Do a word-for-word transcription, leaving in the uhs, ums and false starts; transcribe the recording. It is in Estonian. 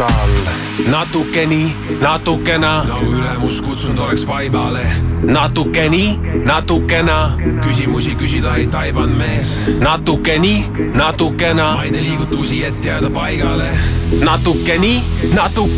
all. Natuke nii, natukena, nagu ülemus kutsunud oleks vaibale. natuke nii, natukena, küsimusi küsida ei taibanud mees. natuke nii, natukena, maine liigutusi, et jääda paigale. natuke nii, natuke